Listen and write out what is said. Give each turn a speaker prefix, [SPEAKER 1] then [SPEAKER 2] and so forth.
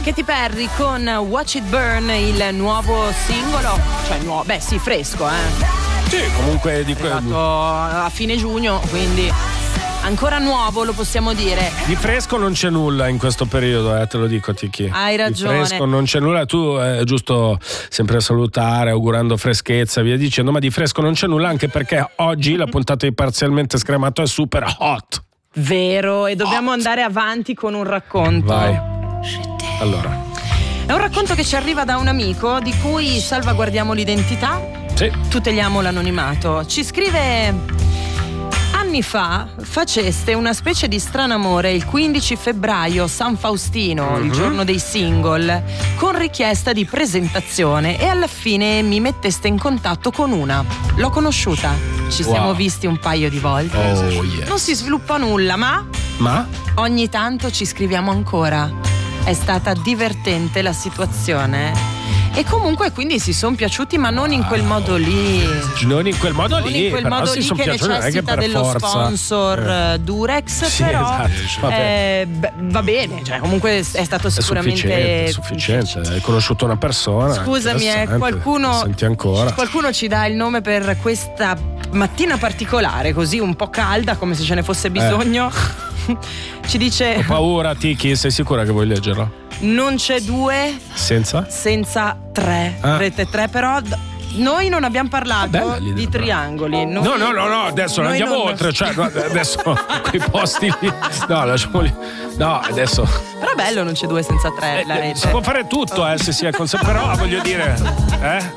[SPEAKER 1] Katy Perry con Watch It Burn, il nuovo singolo, cioè nuovo, beh sì, fresco,
[SPEAKER 2] Sì, comunque di
[SPEAKER 1] a fine giugno, quindi ancora nuovo, lo possiamo dire.
[SPEAKER 2] Di fresco non c'è nulla in questo periodo, te lo dico, Tiki.
[SPEAKER 1] Hai ragione.
[SPEAKER 2] Di fresco non c'è nulla, tu è giusto sempre salutare, augurando freschezza, via dicendo, ma di fresco non c'è nulla, anche perché oggi la puntata di Parzialmente Scremato è super hot.
[SPEAKER 1] Vero, e dobbiamo andare avanti con un racconto.
[SPEAKER 2] Vai. Allora.
[SPEAKER 1] È un racconto che ci arriva da un amico di cui salvaguardiamo l'identità.
[SPEAKER 2] Sì.
[SPEAKER 1] Tuteliamo l'anonimato. Ci scrive: anni fa faceste una specie di stranamore il 15 febbraio, San Faustino, il giorno dei single, con richiesta di presentazione, e alla fine mi metteste in contatto con una. L'ho conosciuta, ci siamo visti un paio di volte.
[SPEAKER 2] Yes.
[SPEAKER 1] Non si sviluppa nulla, ma ogni tanto ci scriviamo ancora. È stata divertente la situazione. E comunque quindi si sono piaciuti, ma non in quel modo lì.
[SPEAKER 2] Non in quel modo
[SPEAKER 1] non
[SPEAKER 2] lì,
[SPEAKER 1] in quel
[SPEAKER 2] però
[SPEAKER 1] modo
[SPEAKER 2] si
[SPEAKER 1] lì
[SPEAKER 2] sono
[SPEAKER 1] che
[SPEAKER 2] piaciuti,
[SPEAKER 1] necessita dello
[SPEAKER 2] forza.
[SPEAKER 1] sponsor Durex,
[SPEAKER 2] sì,
[SPEAKER 1] però
[SPEAKER 2] esatto.
[SPEAKER 1] va bene, cioè comunque è stato sicuramente
[SPEAKER 2] sufficiente. Hai conosciuto una persona.
[SPEAKER 1] Scusami, qualcuno
[SPEAKER 2] senti ancora.
[SPEAKER 1] Qualcuno ci dà il nome per questa mattina particolare, così un po' calda, come se ce ne fosse bisogno. Ci dice:
[SPEAKER 2] ho paura, Tiki, sei sicura che vuoi leggerlo?
[SPEAKER 1] Non c'è due
[SPEAKER 2] senza
[SPEAKER 1] tre. Rete 3, però noi non abbiamo parlato di triangoli.
[SPEAKER 2] No, adesso andiamo oltre, cioè adesso quei posti lì. No, lasciamoli. No, adesso.
[SPEAKER 1] Però è bello, non c'è due senza tre la rete.
[SPEAKER 2] Si può fare tutto, se si è però voglio dire,